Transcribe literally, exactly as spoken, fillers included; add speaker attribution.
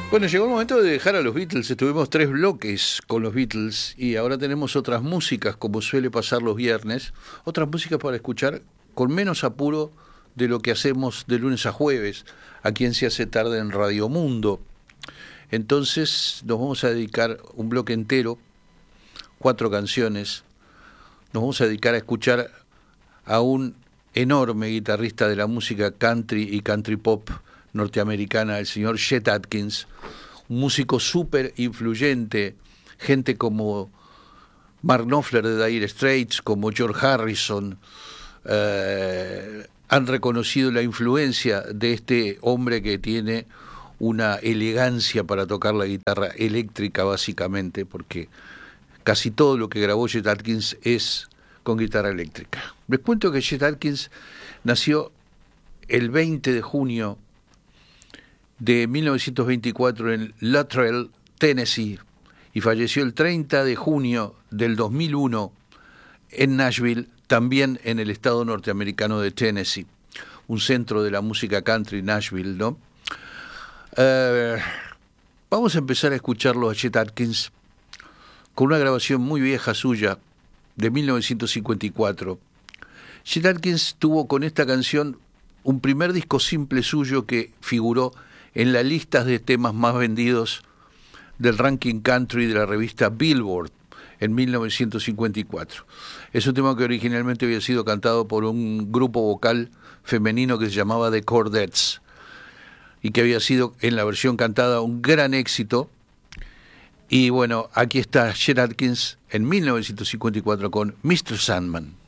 Speaker 1: Bueno, llegó el momento de dejar a los Beatles. Estuvimos tres bloques con los Beatles y ahora tenemos otras músicas, como suele pasar los viernes, otras músicas para escuchar con menos apuro de lo que hacemos de lunes a jueves, aquí en Se Hace Tarde en Radio Mundo. Entonces nos vamos a dedicar un bloque entero, cuatro canciones, nos vamos a dedicar a escuchar a un enorme guitarrista de la música country y country pop norteamericana, el señor Chet Atkins, un músico súper influyente, gente como Mark Knopfler de Dire Straits, como George Harrison, eh, han reconocido la influencia de este hombre que tiene una elegancia para tocar la guitarra eléctrica básicamente, porque casi todo lo que grabó Chet Atkins es con guitarra eléctrica. Les cuento que Chet Atkins nació el veinte de junio de mil novecientos veinticuatro en Luttrell, Tennessee, y falleció el treinta de junio del dos mil uno en Nashville, también en el estado norteamericano de Tennessee, un centro de la música country, Nashville, ¿no? Uh, vamos a empezar a escucharlo a Chet Atkins con una grabación muy vieja suya, de mil novecientos cincuenta y cuatro. Chet Atkins tuvo con esta canción un primer disco simple suyo que figuró en las listas de temas más vendidos del ranking country de la revista Billboard en mil novecientos cincuenta y cuatro. Es un tema que originalmente había sido cantado por un grupo vocal femenino que se llamaba The Chordettes y que había sido en la versión cantada un gran éxito. Y bueno, aquí está Chet Atkins en mil novecientos cincuenta y cuatro con mister Sandman.